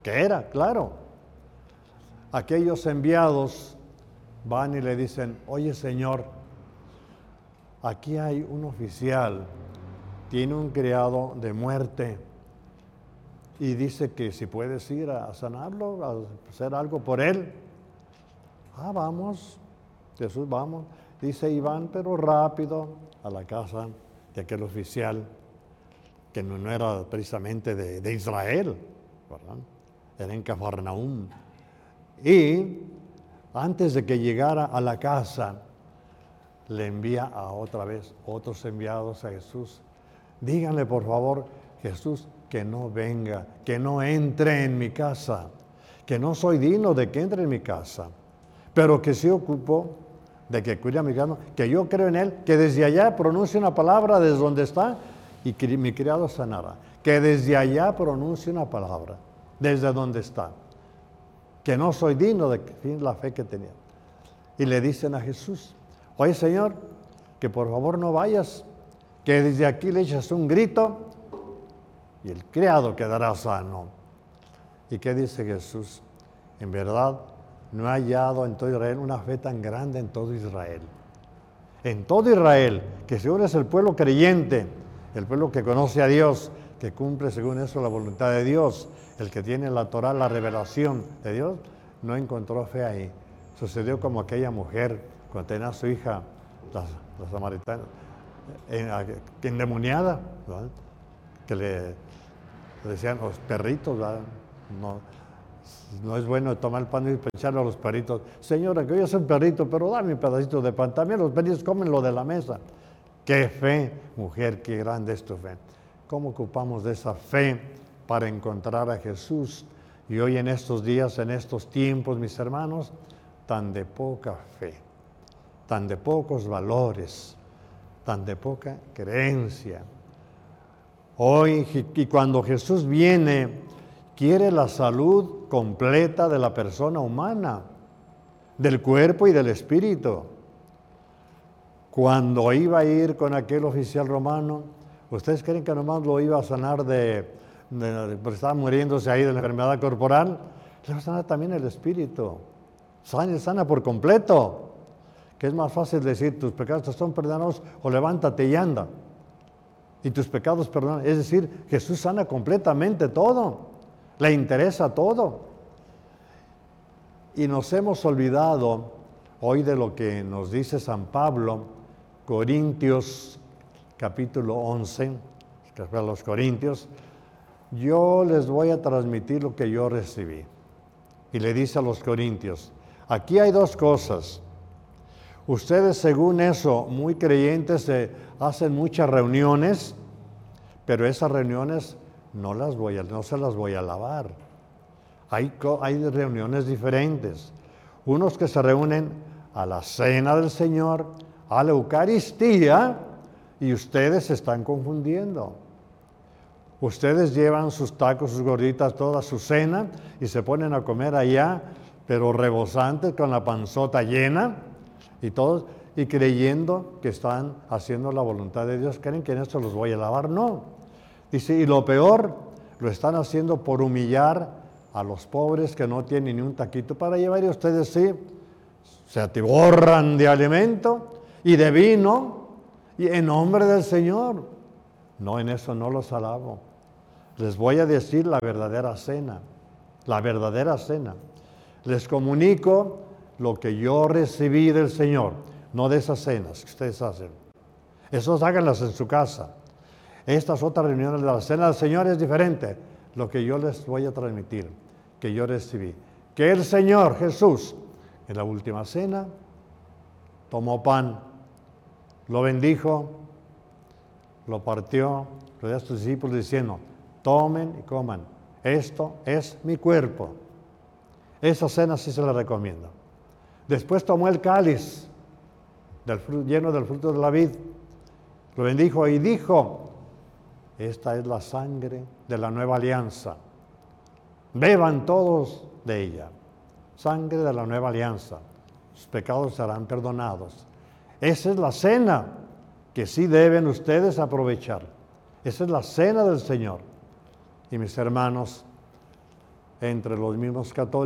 que era, claro. Aquellos enviados van y le dicen, oye Señor, aquí hay un oficial, tiene un criado de muerte y dice que si puedes ir a sanarlo, a hacer algo por él. Ah, vamos, Jesús, vamos. Dice Iván, pero rápido a la casa de aquel oficial que no era precisamente de Israel, ¿verdad? Era en Cafarnaúm. Y antes de que llegara a la casa, le envía a otra vez otros enviados a Jesús. Díganle, por favor, Jesús, que no venga, que no entre en mi casa, que no soy digno de que entre en mi casa, pero que se ocupo de que cuide a mi criado, que yo creo en él, que desde allá pronuncie una palabra desde donde está y que mi criado sanará. Que desde allá pronuncie una palabra desde donde está, que no soy digno de la fe que tenía. Y le dicen a Jesús, oye Señor, que por favor no vayas, que desde aquí le echas un grito y el criado quedará sano. ¿Y qué dice Jesús? En verdad, no he hallado en todo Israel una fe tan grande en todo Israel. En todo Israel, que según es el pueblo creyente, el pueblo que conoce a Dios, que cumple según eso la voluntad de Dios, el que tiene la Torá, la revelación de Dios, no encontró fe ahí. Sucedió como aquella mujer cuando tenía a su hija, la samaritana, endemoniada, ¿verdad? Que le decían los perritos, ¿verdad? No es bueno tomar el pan y echarlo a los perritos. Señora, que yo soy un perrito, pero dame un pedacito de pan. También los perritos comen lo de la mesa. ¡Qué fe, mujer, qué grande es tu fe! ¿Cómo ocupamos de esa fe para encontrar a Jesús? Y hoy en estos días, en estos tiempos, mis hermanos, tan de poca fe, tan de pocos valores, tan de poca creencia. Hoy, y cuando Jesús viene, quiere la salud completa de la persona humana, del cuerpo y del espíritu. Cuando iba a ir con aquel oficial romano, ¿ustedes creen que nomás lo iba a sanar porque estaba muriéndose ahí de la enfermedad corporal? Le va a sanar también el espíritu. Sana por completo. Que es más fácil decir, tus pecados te son perdonados, o levántate y anda. Y tus pecados perdonados. Es decir, Jesús sana completamente todo. Le interesa todo. Y nos hemos olvidado hoy de lo que nos dice San Pablo, Corintios capítulo 11, a los Corintios, yo les voy a transmitir lo que yo recibí. Y le dice a los Corintios, aquí hay dos cosas. Ustedes, según eso, muy creyentes, hacen muchas reuniones, pero esas reuniones no se las voy a alabar. Hay reuniones diferentes. Unos que se reúnen a la cena del Señor, a la Eucaristía, y ustedes se están confundiendo. Ustedes llevan sus tacos, sus gorditas, toda su cena, y se ponen a comer allá, pero rebosantes, con la panzota llena, y creyendo que están haciendo la voluntad de Dios. ¿Creen que en esto los voy a alabar? No. Dice, y lo peor, lo están haciendo por humillar a los pobres que no tienen ni un taquito para llevar, y ustedes sí, se atiborran de alimento y de vino, y en nombre del Señor. No, en eso no los alabo. Les voy a decir la verdadera cena, la verdadera cena. Les comunico lo que yo recibí del Señor, no de esas cenas que ustedes hacen. Esos háganlas en su casa. Estas otras reuniones de la cena del Señor es diferente. Lo que yo les voy a transmitir, que yo recibí. Que el Señor Jesús, en la última cena, tomó pan, lo bendijo, lo partió, lo dio a sus discípulos diciendo, tomen y coman, esto es mi cuerpo. Esa cena sí se la recomiendo. Después tomó el cáliz lleno del fruto de la vid, lo bendijo y dijo, esta es la sangre de la nueva alianza. Beban todos de ella. Sangre de la nueva alianza. Sus pecados serán perdonados. Esa es la cena que sí deben ustedes aprovechar. Esa es la cena del Señor. Y mis hermanos, entre los mismos católicos.